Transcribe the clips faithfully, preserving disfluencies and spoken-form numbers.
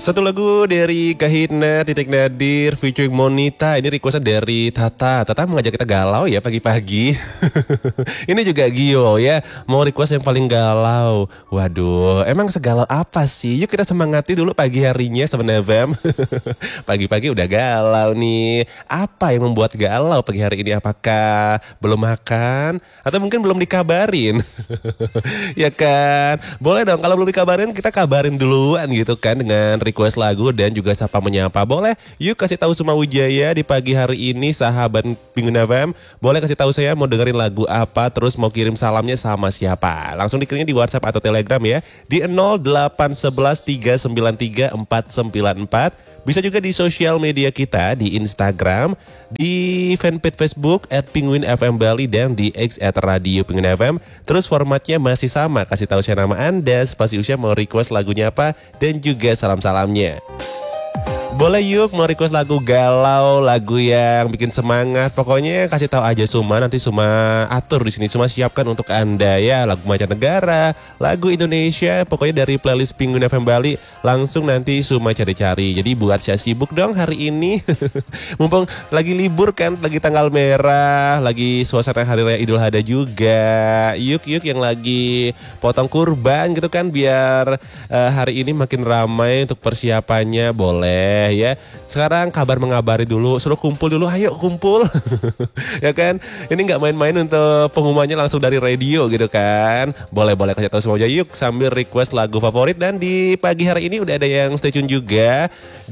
Satu lagu dari Kahitna titik Nadir featuring Monita. Ini requestnya dari Tata. Tata mengajak kita galau ya pagi-pagi. Ini juga Gio ya, mau request yang paling galau. Waduh, emang segalau apa sih? Yuk kita semangati dulu pagi harinya seven F M. Pagi-pagi udah galau nih. Apa yang membuat galau pagi hari ini? Apakah belum makan? Atau mungkin belum dikabarin? Ya kan? Boleh dong, kalau belum dikabarin kita kabarin duluan gitu kan dengan request lagu dan juga sapa menyapa. Boleh? Yuk kasih tahu Suma Wijaya di pagi hari ini sahabat Pengguna F M. Boleh kasih tahu saya mau dengerin lagu apa, terus mau kirim salamnya sama siapa. Langsung dikirimnya di WhatsApp atau Telegram ya di nol delapan satu satu tiga sembilan tiga empat sembilan empat. Bisa juga di sosial media kita di Instagram, di fanpage Facebook at Penguin F M Bali dan di X at Radio Penguin F M. Terus formatnya masih sama, kasih tahu saya nama Anda, spasi usia, mau request lagunya apa, dan juga salam-salamnya. Boleh yuk mau request lagu galau, lagu yang bikin semangat. Pokoknya kasih tahu aja Suma, nanti Suma atur di sini. Suma siapkan untuk Anda ya, lagu mancanegara, lagu Indonesia, pokoknya dari playlist Penguin F M Bali langsung nanti Suma cari-cari. Jadi buat saya sibuk dong hari ini. Mumpung lagi libur kan, lagi tanggal merah, lagi suasana hari raya Idul Adha juga. Yuk yuk yang lagi potong kurban gitu kan, biar uh, hari ini makin ramai untuk persiapannya. Boleh ya. Sekarang kabar mengabari dulu, suruh kumpul dulu, ayo kumpul. Ya kan? Ini nggak main-main untuk pengumumannya langsung dari radio gitu kan. Boleh-boleh kasih tahu semuanya yuk sambil request lagu favorit. Dan di pagi hari ini udah ada yang stay tune juga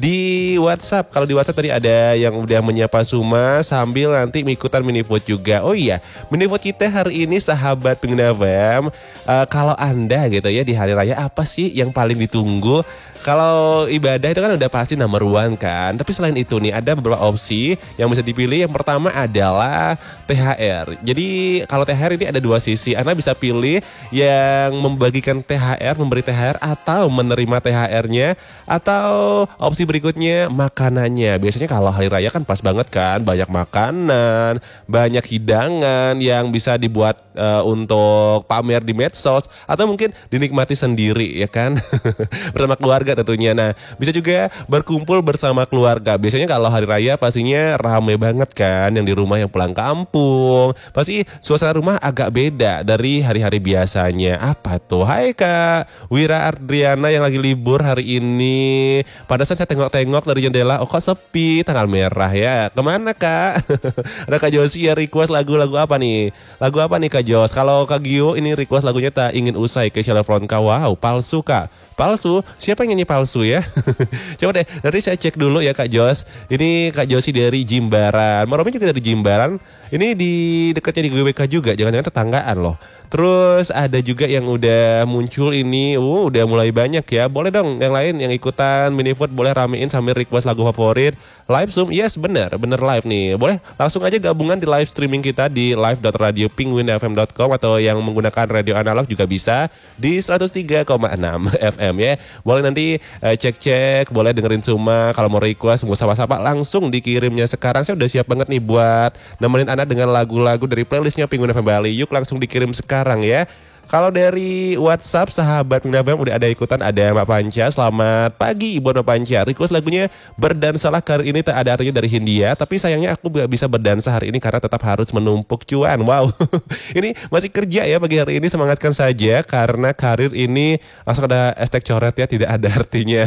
di WhatsApp. Kalau di WhatsApp tadi ada yang udah menyapa Suma sambil nanti ikutan mini vote juga. Oh iya, mini vote kita hari ini sahabat Pengguna F M. Uh, kalau Anda gitu ya di hari raya apa sih yang paling ditunggu? Kalau ibadah itu kan udah pasti number one kan. Tapi selain itu nih ada beberapa opsi yang bisa dipilih. Yang pertama adalah T H R. Jadi kalau T H R ini ada dua sisi. Anda bisa pilih yang membagikan T H R, memberi T H R atau menerima T H R-nya. Atau opsi berikutnya makanannya. Biasanya kalau hari raya kan pas banget kan. Banyak makanan, banyak hidangan yang bisa dibuat uh, untuk pamer di medsos. Atau mungkin dinikmati sendiri ya kan. Bersama keluarga tentunya. Nah, bisa juga berkumpul bersama keluarga. Biasanya kalau hari raya pastinya ramai banget kan, yang di rumah yang pulang kampung. Pasti suasana rumah agak beda dari hari-hari biasanya. Apa tuh? Hai Kak Wira Adriana yang lagi libur hari ini. Pada saat saya tengok-tengok dari jendela, oh kok sepi, tanggal merah ya. Kemana Kak? Ada Kak Josi ya request lagu-lagu apa nih? Lagu apa nih Kak Jos? Kalau Kak Gio ini request lagunya Tak Ingin Usai ke Sheila Fronka. Wow, palsu Kak. Palsu? Siapa yang nyanyi palsu ya? Coba deh, nanti saya cek dulu ya Kak Jos. Ini Kak Josi dari Jimbaran. Maromi juga dari Jimbaran. Ini di dekatnya di G W K juga, jangan-jangan tetanggaan loh. Terus ada juga yang udah muncul ini, uh, udah mulai banyak ya. Boleh dong yang lain yang ikutan mini vote, boleh ramein sambil request lagu favorit. Live Zoom, yes bener, bener live nih. Boleh langsung aja gabungan di live streaming kita di live dot radio penguin f m dot com atau yang menggunakan radio analog juga bisa di seratus tiga koma enam F M ya. Boleh nanti uh, cek-cek, boleh dengerin Suma. Kalau mau request, mau sapa-sapa langsung dikirimnya sekarang. Saya udah siap banget nih buat nemenin Anda dengan lagu-lagu dari playlistnya Pengguna F M Bali. Yuk langsung dikirim sekarang ya. Kalau dari WhatsApp sahabat Pengguna F M udah ada ikutan, ada Mbak Panca. Selamat pagi Ibu Mbak Panca. Request lagunya Berdansalah kali ini tak ada artinya dari Hindia. Tapi sayangnya aku gak bisa berdansa hari ini karena tetap harus menumpuk cuan. Wow, ini masih kerja ya pagi hari ini. Semangatkan saja karena karir ini langsung ada hashtag coret ya, tidak ada artinya.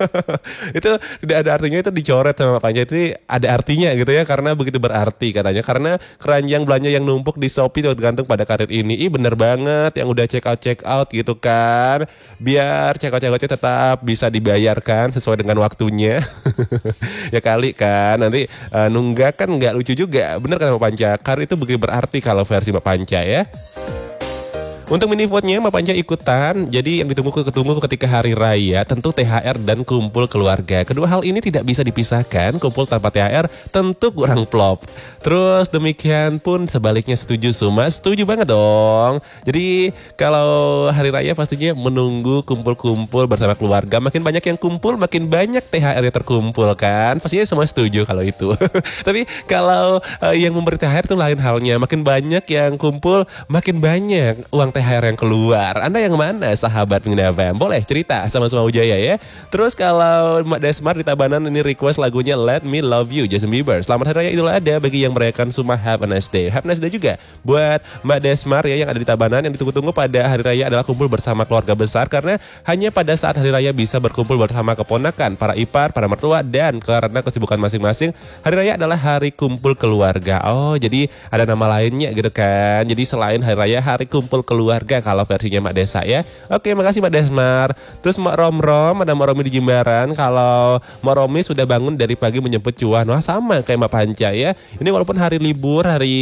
Itu tidak ada artinya, itu dicoret sama Mbak Panca. Itu ada artinya gitu ya, karena begitu berarti katanya. Karena keranjang belanja yang numpuk di Shopee tergantung pada karir ini. Ih bener banget, yang udah check out check out gitu kan, biar check out check outnya tetap bisa dibayarkan sesuai dengan waktunya. Ya kali kan nanti uh, nunggak kan nggak lucu juga. Bener kan Mbak Panca, karir itu begitu berarti kalau versi Mbak Panca ya. Untuk mini vote-nya Mbak Panca ikutan. Jadi yang ditunggu ketunggu ketika hari raya tentu T H R dan kumpul keluarga. Kedua hal ini tidak bisa dipisahkan. Kumpul tanpa T H R tentu kurang plop. Terus demikian pun sebaliknya, setuju Suma? Setuju banget dong. Jadi kalau hari raya pastinya menunggu kumpul-kumpul bersama keluarga. Makin banyak yang kumpul, makin banyak T H R yang terkumpul kan. Pastinya semua setuju kalau itu. Tapi kalau uh, yang memberi T H R itu lain halnya. Makin banyak yang kumpul, makin banyak uang T H R yang keluar. Anda yang mana sahabat Pengguna F M? Boleh cerita sama Suma Wijaya ya. Terus kalau Mbak Desmar di Tabanan ini request lagunya Let Me Love You Justin Bieber. Selamat Hari Raya Idul Adha bagi yang merayakan Suma, have a nice day. Have a nice day juga buat Mbak Desmar ya yang ada di Tabanan. Yang ditunggu-tunggu pada Hari Raya adalah kumpul bersama keluarga besar, karena hanya pada saat Hari Raya bisa berkumpul bersama keponakan, para ipar, para mertua, dan karena kesibukan masing-masing, Hari Raya adalah hari kumpul keluarga. Oh, jadi ada nama lainnya gitu kan. Jadi selain Hari Raya, hari kumpul keluarga kalau versinya Mbak Desa ya. Oke, makasih Mbak Desmar. Terus Mbak Rom-Rom, ada Mbak Romi di Jimbaran. Kalau Mbak Romi sudah bangun dari pagi menjemput cuan. Wah, sama kayak Mbak Panca ya. Ini walaupun hari libur, hari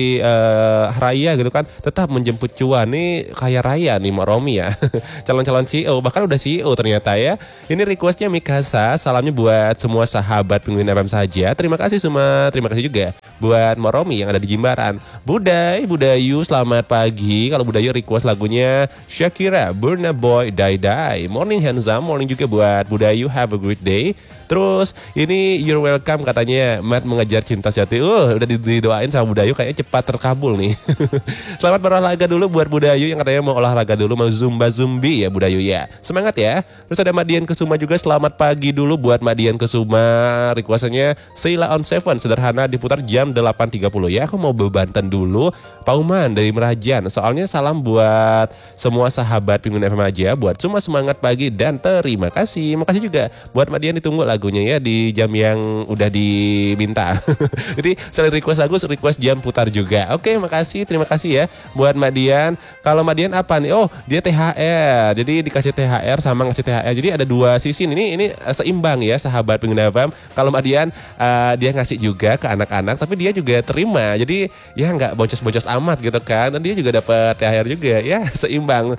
uh, raya gitu kan, tetap menjemput cuan. Nih kaya raya nih Mbak Romi ya. Calon-calon C E O, bahkan udah C E O ternyata ya. Ini requestnya Mikasa, salamnya buat semua sahabat Penguin F M saja. Terima kasih semua, terima kasih juga buat Mbak Romi yang ada di Jimbaran. Budai, Budayu, selamat pagi. Kalau Budayu request lagunya Shakira, Burna Boy, Die Die. Morning handsome, morning juga buat Budayu, have a great day. Terus ini you're welcome katanya Matt mengejar cinta sejati. Uh, udah didoain sama Budayu kayaknya cepat terkabul nih. Selamat berolahraga dulu buat Budayu yang katanya mau olahraga dulu, mau zumba zumbi ya Budayu ya. Semangat ya. Terus ada Madian Kesuma juga, selamat pagi dulu buat Madian Kesuma. Requestannya Sheila on Seven, sederhana diputar jam delapan tiga puluh ya. Aku mau bebanten dulu Pauman dari Merajan. Soalnya salam buat semua sahabat Penguin F M aja, buat semua semangat pagi dan terima kasih. Makasih juga buat Madian, ditunggu lagunya ya di jam yang udah diminta. Jadi selain request lagu, request jam putar juga. Oke, makasih, terima kasih ya buat Madian. Kalau Madian apa nih? Oh, dia T H R. Jadi dikasih T H R sama ngasih T H R. Jadi ada dua sisi. Ini ini seimbang ya sahabat Pengguna F M. Kalau Madian uh, dia ngasih juga ke anak-anak, tapi dia juga terima. Jadi ya nggak boncos-boncos amat gitu kan. Dan dia juga dapat T H R juga ya, seimbang.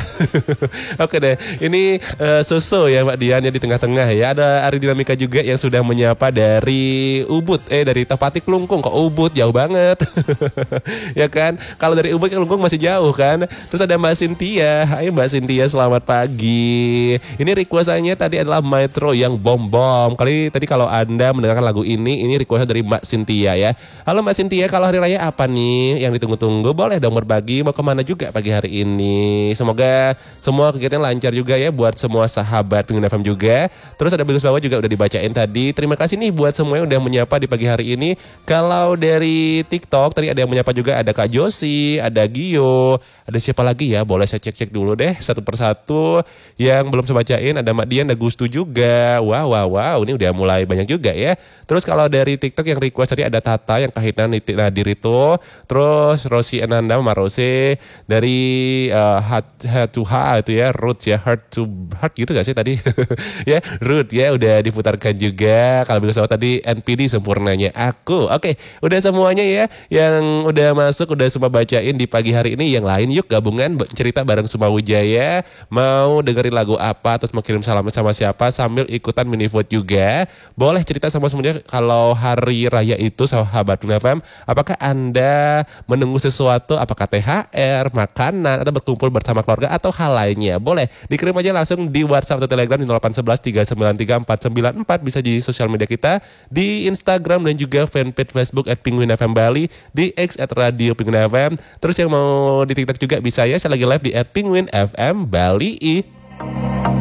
Oke deh. Ini uh, Susu ya Mbak Dian ya di tengah-tengah ya. Ada Ari Dinamika juga yang sudah menyapa dari Ubud, eh dari Tepati Kelungkung. Kok Ubud jauh banget. Ya kan? Kalau dari Ubud ke Kelungkung masih jauh kan. Terus ada Mbak Cynthia. Hai Mbak Cynthia, selamat pagi. Ini requestannya tadi adalah Metro yang bom-bom. Kali tadi kalau Anda mendengarkan lagu ini, ini requestnya dari Mbak Cynthia ya. Halo Mbak Cynthia, kalau hari raya apa nih yang ditunggu-tunggu? Boleh dong berbagi, mau kemana juga pagi hari ini. Semoga semua kegiatan lancar juga ya buat semua sahabat Pengguna F M juga. Terus ada Bagus Bawa juga udah dibacain tadi. Terima kasih nih buat semua yang udah menyapa di pagi hari ini. Kalau dari TikTok tadi ada yang menyapa juga, ada Kak Josi, ada Gio, ada siapa lagi ya? Boleh saya cek-cek dulu deh satu persatu yang belum saya bacain. Ada Mak Dian, ada Gustu juga. Wow, wow, wow, ini udah mulai banyak juga ya. Terus kalau dari TikTok yang request tadi ada Tata yang kahitan Nadir itu. Terus Rosi Ananda sama Rose dari uh, heart, heart to Heart itu ya, Roots ya, Heart to Heart gitu gak sih tadi? Ya, Root ya udah diputarkan juga. Kalau begitu tadi N P D sempurnanya aku. Oke, udah semuanya ya yang udah masuk, udah semua bacain di pagi hari ini. Yang lain yuk gabungan cerita bareng Suma Wijaya. Mau dengerin lagu apa, terus mau kirim salam sama siapa sambil ikutan mini vote juga. Boleh cerita sama semuanya kalau hari raya itu sahabat Pengguna F M, apakah Anda menunggu sesuatu, apakah T H R, makanan, atau berkumpul bersama keluarga atau hal lainnya. Boleh dikirim aja langsung di WhatsApp atau Telegram di nol delapan satu satu tiga sembilan tiga empat sembilan empat. Bisa di sosial media kita di Instagram dan juga fanpage Facebook at Penguin F M Bali, di X at Radio Penguin F M. Terus yang mau di TikTok juga bisa ya, saya lagi live di at Penguin F M Bali.